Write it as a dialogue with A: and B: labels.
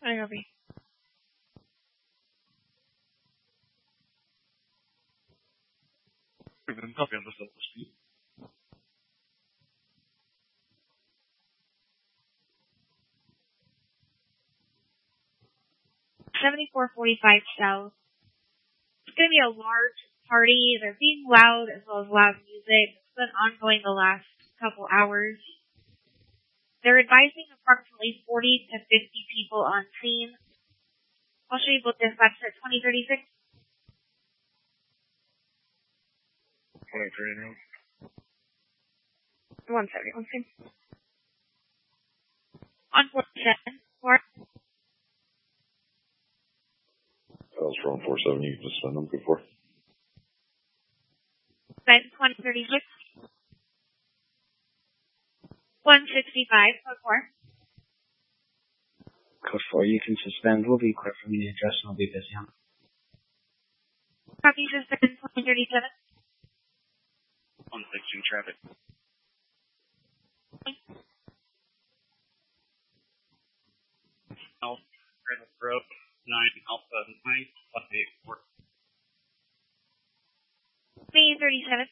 A: I copy.
B: Copy on the cell speed.
A: 7445 South. It's going to be a large party. They're being loud as well as loud music. It's been ongoing the last couple hours. They're advising approximately 40 to 50 people on scene. I'll show you both dispatch at 2036.
B: 23 now.
A: 171 scene. On 47. Or
C: That was from 47. You can just send them before.
A: then 2036. 165. Code 4.
D: Code 4, you can suspend. We'll be quick from the address and I'll be busy on it.
A: Copy suspend 2037.
B: 116 traffic. Alpha, Red Road, 9 Alpha 9, 184.
A: May 37.